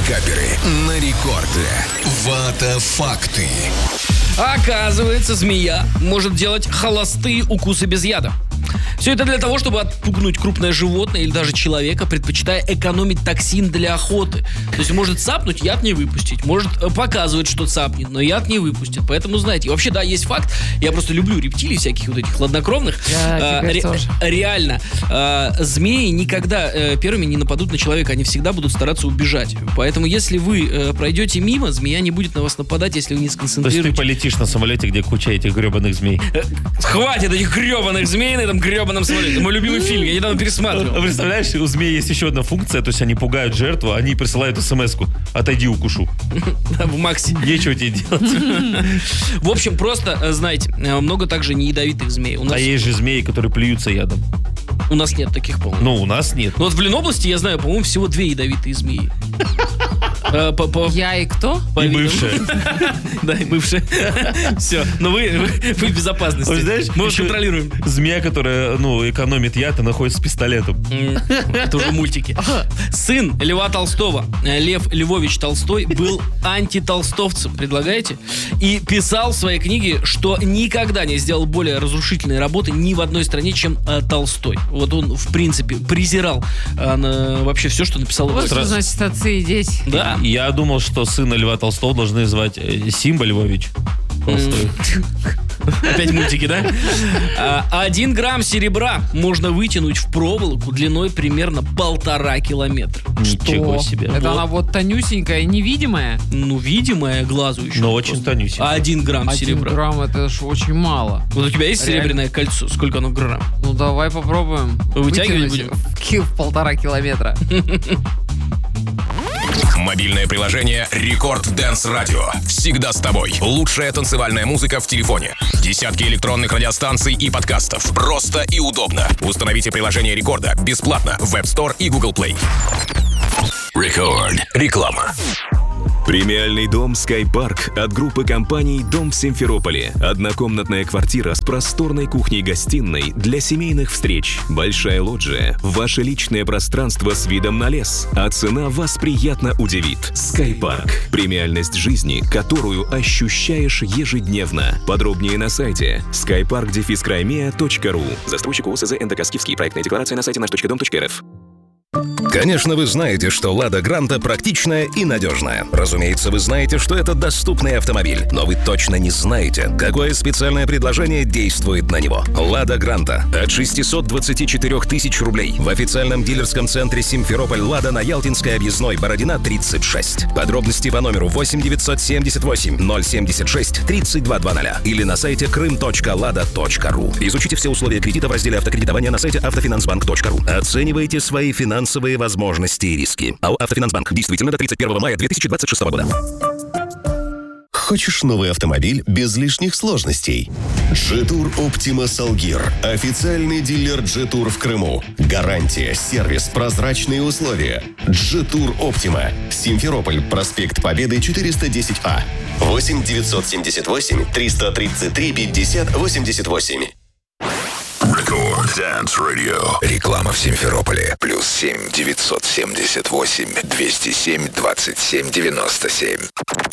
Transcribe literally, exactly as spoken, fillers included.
Пикаперы на рекорде. Вата-факты. Оказывается, змея может делать холостые укусы без яда. Все это для того, чтобы отпугнуть крупное животное или даже человека, предпочитая экономить токсин для охоты. То есть может цапнуть, яд не выпустить. Может показывать, что цапнет, но яд не выпустит. Поэтому, знаете, и вообще, да, есть факт. Я просто люблю рептилий всяких вот этих хладнокровных. Да, а, ре- реально. А, змеи никогда а, первыми не нападут на человека. Они всегда будут стараться убежать. Поэтому, если вы а, пройдете мимо, змея не будет на вас нападать, если вы не сконцентрируетесь. То есть ты полетишь на самолете, где куча этих гребаных змей. Хватит этих гребаных змей на этом гребаном самолете. Это мой любимый фильм, я недавно пересматривал. Представляешь, у змей есть еще одна функция, то есть они пугают жертву, они присылают смс-ку: отойди, укушу. В Максе. Нечего тебе делать. В общем, просто, знаете, много также неядовитых змей. А есть же змеи, которые плюются ядом. У нас нет таких, по-моему. Ну, у нас нет. Ну вот в Ленобласти, я знаю, по-моему, всего две ядовитые змеи. Я и кто? И бывшая. Да, и бывшая. Все, но вы в безопасности. Мы вас контролируем. Змея, которая, ну, экономит яд и находится с пистолетом. Это уже мультики. Сын Льва Толстого, Лев Львович Толстой, был антитолстовцем, предлагаете? И писал в своей книге, что никогда не сделал более разрушительной работы ни в одной стране, чем э, Толстой. Вот он, в принципе, презирал э, на, вообще все, что написал. Вот что значит отцы и дети. Да. Я думал, что сына Льва Толстого должны звать э, Симба Львович Толстой. Опять мультики, да? А, один грамм серебра можно вытянуть в проволоку длиной примерно полтора километра. Ничего себе. Это она вот тонюсенькая, невидимая? Ну, видимая глазу еще. Но очень тонюсенькая. Один грамм Один серебра. грамм, это ж очень мало. Вот у тебя есть Реально? серебряное кольцо? Сколько оно грамм? Ну, давай попробуем. Вытягивать Вытянуть будем? В, ки- в полтора километра. Мобильное приложение Рекорд Дэнс Радио. Всегда с тобой. Лучшая танцевальная музыка в телефоне. Десятки электронных радиостанций и подкастов. Просто и удобно. Установите приложение Рекорда бесплатно в App Store и Google Play. Рекорд. Реклама. Премиальный дом «Скайпарк» от группы компаний «Дом в Симферополе». Однокомнатная квартира с просторной кухней-гостиной для семейных встреч. Большая лоджия. Ваше личное пространство с видом на лес. А цена вас приятно удивит. «Скайпарк». Премиальность жизни, которую ощущаешь ежедневно. Подробнее на сайте скайпарк дефис краймея точка ру. Застройщик ООО СЗ НДК «Скифский». Проектная декларация на сайте наш точка дом точка эр эф. Конечно, вы знаете, что «Лада Гранта» практичная и надежная. Разумеется, вы знаете, что это доступный автомобиль. Но вы точно не знаете, какое специальное предложение действует на него. «Лада Гранта» от шестьсот двадцать четыре тысяч рублей в официальном дилерском центре «Симферополь Лада» на Ялтинской объездной, Бородина, тридцать шесть. Подробности по номеру восемь девятьсот семьдесят восемь ноль семьдесят шесть тридцать два двадцать или на сайте крым точка лада точка ру. Изучите все условия кредита в разделе автокредитования на сайте автофинансбанк точка ру. Оценивайте свои финансовые возможности и риски. АО «Автофинансбанк». Действительно до тридцать первого мая две тысячи двадцать шестого года. Хочешь новый автомобиль без лишних сложностей? Джетур Оптима Салгир. Официальный дилер Джетур в Крыму. Гарантия, сервис, прозрачные условия. Джетур Оптима. Симферополь, проспект Победы, четыреста десять А. восемь девятьсот семьдесят восемь триста тридцать три пятьдесят восемьдесят восемь. Рекорд Dance Radio. Реклама в Симферополе. Плюс семь девятьсот семьдесят восемь двести семь двадцать семь девяносто семь.